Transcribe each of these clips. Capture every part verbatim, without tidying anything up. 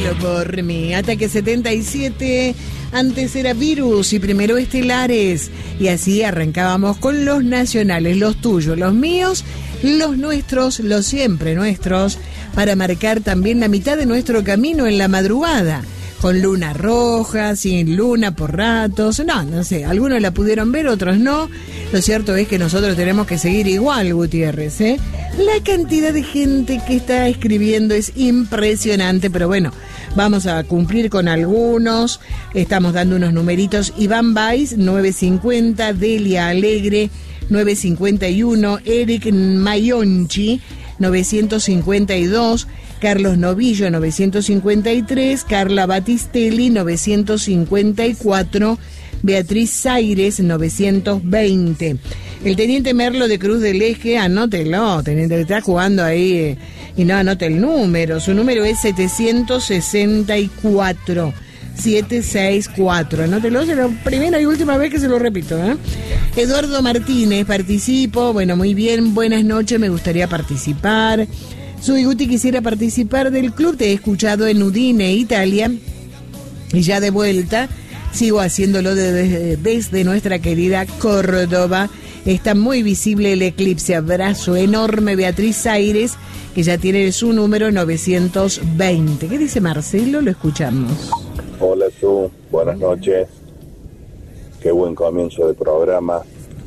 Solo por mí. Ataque setenta y siete. Antes era Virus y primero Estelares. Y así arrancábamos con los nacionales, los tuyos, los míos, los nuestros, los siempre nuestros, para marcar también la mitad de nuestro camino en la madrugada. Con luna roja, sin luna por ratos, no, no sé, algunos la pudieron ver, otros no. Lo cierto es que nosotros tenemos que seguir igual, Gutiérrez, ¿eh? La cantidad de gente que está escribiendo es impresionante, pero bueno, vamos a cumplir con algunos. Estamos dando unos numeritos. Iván Baez, novecientos cincuenta, Delia Alegre, novecientos cincuenta y uno, Eric Mayonchi, novecientos cincuenta y dos, Carlos Novillo, novecientos cincuenta y tres, Carla Batistelli, novecientos cincuenta y cuatro, Beatriz Zaires, novecientos veinte. El teniente Merlo de Cruz del Eje, anótelo, teniente, está jugando ahí eh, y no anote el número. Su número es setecientos sesenta y cuatro. setecientos sesenta y cuatro, anótelo, es la primera y última vez que se lo repito, ¿eh? Eduardo Martínez, participo, bueno, muy bien, buenas noches, me gustaría participar. Soy Guti, quisiera participar del club, te he escuchado en Udine, Italia, y ya de vuelta, sigo haciéndolo de, de, desde nuestra querida Córdoba. Está muy visible el eclipse, abrazo enorme, Beatriz Zaires, que ya tiene su número novecientos veinte. ¿Qué dice Marcelo? Lo escuchamos. Hola Su, buenas noches. Qué buen comienzo de programa.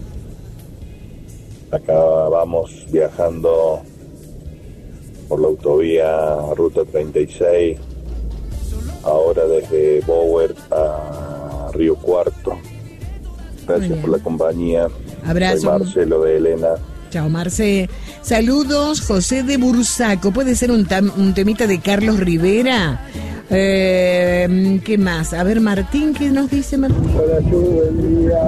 Acá vamos viajando por la autovía Ruta treinta y seis, ahora desde Bower a Río Cuarto. Gracias por la compañía. Abrazo. Soy Marcelo de Elena. Chao, Marce. Saludos, José de Bursaco. ¿Puede ser un, tam, un temita de Carlos Rivera? Eh, ¿Qué más? A ver, Martín, ¿qué nos dice Martín? Hola, Chu, buen día.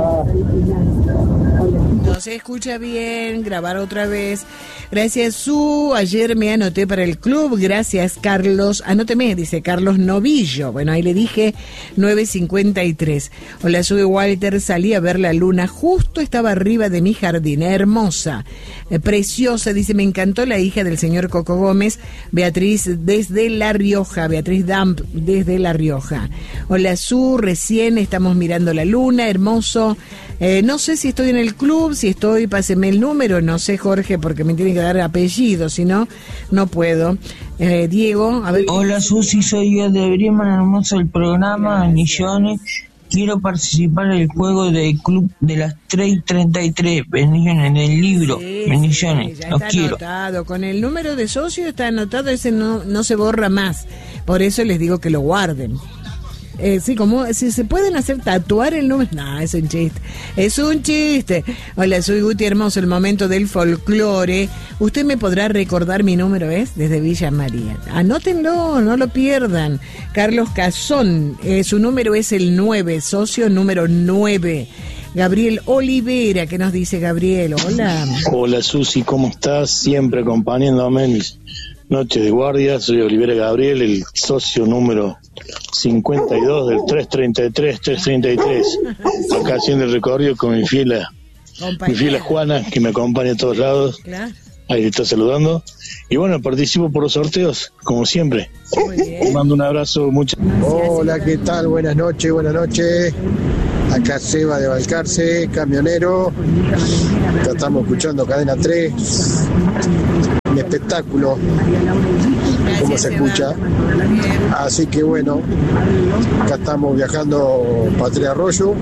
No se escucha bien, grabar otra vez. Gracias, Su. Ayer me anoté para el club. Gracias, Carlos. Anóteme, dice Carlos Novillo. Bueno, ahí le dije novecientos cincuenta y tres. Hola, Su y Walter. Salí a ver la luna. Justo estaba arriba de mi jardín. Hermosa, eh, preciosa. Dice, me encantó la hija del señor Coco Gómez. Beatriz desde La Rioja. Beatriz Damp desde La Rioja. Hola, Su. Recién estamos mirando la luna. Hermoso. Eh, no sé si estoy en el club. Si estoy, páseme el número. No sé, Jorge, porque me tiene que dar apellido, si no, no puedo. Eh, Diego, a ver. Hola, Susi, soy yo de Bremen, hermoso el programa, Bendiciones. Quiero participar en el juego del club de las tres y treinta y tres, bendiciones, en el libro, sí, bendiciones, sí, los está quiero. Anotado. Con el número de socio está anotado, ese no, no se borra más. Por eso les digo que lo guarden. Eh, sí, como si se pueden hacer tatuar el número. No, es un chiste. Es un chiste. Hola, soy Guti Hermoso, el momento del folclore. Usted me podrá recordar mi número, ¿es? Desde Villa María. Anótenlo, no lo pierdan. Carlos Cazón, eh, su número es el nueve, socio número nueve. Gabriel Olivera, ¿qué nos dice Gabriel? Hola. Hola, Susi, ¿cómo estás? Siempre acompañándome en mis noches de guardia. Soy Olivera Gabriel, el socio número cincuenta y dos del trescientos treinta y tres, trescientos treinta y tres. Acá haciendo el recorrido con mi fiela, mi fiela Juana, que me acompaña a todos lados. Claro. Ahí está saludando. Y bueno, participo por los sorteos, como siempre. Muy bien. Te mando un abrazo, muchas Hola, ¿qué tal? Buenas noches, buenas noches. Acá Seba de Balcarce, camionero. Acá estamos escuchando Cadena tres. Un espectáculo, como se escucha. Así que bueno, acá estamos viajando Patria Arroyo.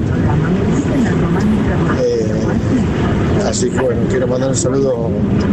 Eh, así que bueno, quiero mandar un saludo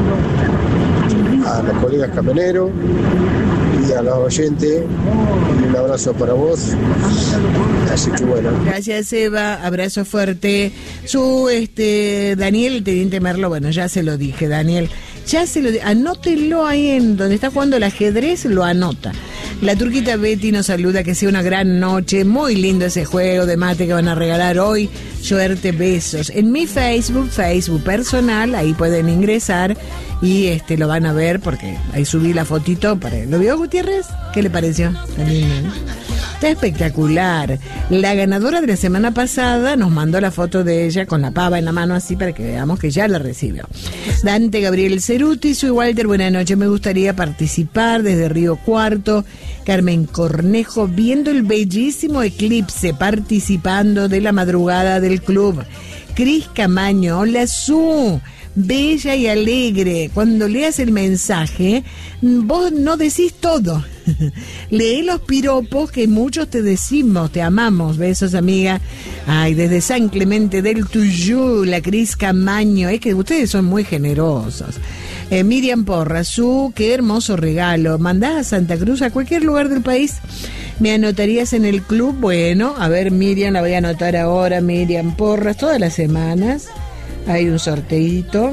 a los colegas camioneros y a los oyentes. Un abrazo para vos. Así que bueno. Gracias, Eva. Abrazo fuerte. Su, este, Daniel, teniente Merlo, bueno, ya se lo dije, Daniel. Ya se lo dije. Anótenlo ahí en donde está jugando el ajedrez, lo anota. La turquita Betty nos saluda, que sea una gran noche. Muy lindo ese juego de mate que van a regalar hoy. Suerte, besos. En mi Facebook, Facebook personal, ahí pueden ingresar y este lo van a ver porque ahí subí la fotito. Para... ¿Lo vio, Gutiérrez? ¿Qué le pareció? También, ¿no? Está espectacular. La ganadora de la semana pasada nos mandó la foto de ella con la pava en la mano así para que veamos que ya la recibió. Dante Gabriel Ceruti, soy Walter, buenas noches. Me gustaría participar desde Río Cuarto. Carmen Cornejo, viendo el bellísimo eclipse, participando de la madrugada del club. Cris Camaño, hola Su, bella y alegre. Cuando leas el mensaje, vos no decís todo. Lee los piropos que muchos te decimos, te amamos. Besos, amiga. Ay, desde San Clemente del Tuyú, la Cris Camaño. Es que ustedes son muy generosos. Eh, Miriam Porra, Su, qué hermoso regalo. Mandás a Santa Cruz, a cualquier lugar del país. ¿Me anotarías en el club? Bueno, a ver, Miriam, la voy a anotar ahora. Miriam Porras, todas las semanas hay un sorteito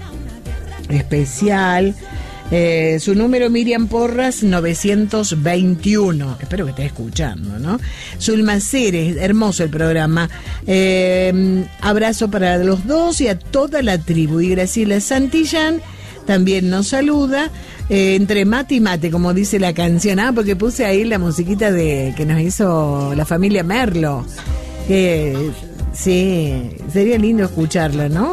especial. Eh, su número, Miriam Porras, novecientos veintiuno. Espero que esté escuchando, ¿no? Zulma Ceres, hermoso el programa. Eh, abrazo para los dos y a toda la tribu. Y Graciela Santillán también nos saluda. Eh, entre mate y mate, como dice la canción. Ah, porque puse ahí la musiquita de que nos hizo la familia Merlo. Que sí, sería lindo escucharla, ¿no?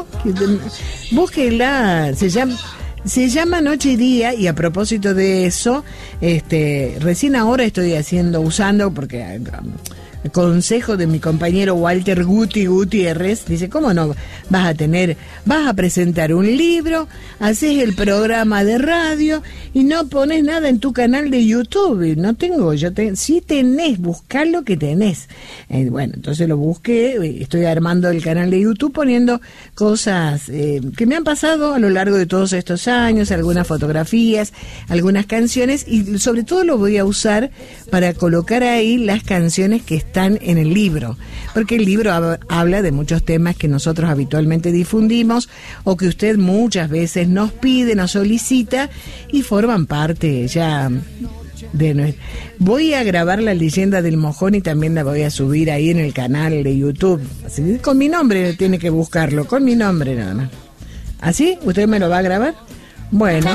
Búsquela, se llama... Se llama Noche y Día, y a propósito de eso, este, recién ahora estoy haciendo, usando, porque um, consejo de mi compañero Walter Guti Gutiérrez, dice, ¿cómo no vas a tener, vas a presentar un libro, haces el programa de radio y no pones nada en tu canal de YouTube? No tengo, yo te, sí tenés, buscá lo que tenés. Eh, bueno, entonces lo busqué, estoy armando el canal de YouTube poniendo cosas eh, que me han pasado a lo largo de todos estos años, algunas fotografías, algunas canciones, y sobre todo lo voy a usar para colocar ahí las canciones que están en el libro, porque el libro hab- habla de muchos temas que nosotros habitualmente difundimos o que usted muchas veces nos pide, nos solicita y forman parte ya de nuestro... Voy a grabar la leyenda del mojón y también la voy a subir ahí en el canal de YouTube. Así, con mi nombre tiene que buscarlo, con mi nombre nada más. ¿Así? ¿Usted me lo va a grabar? Bueno.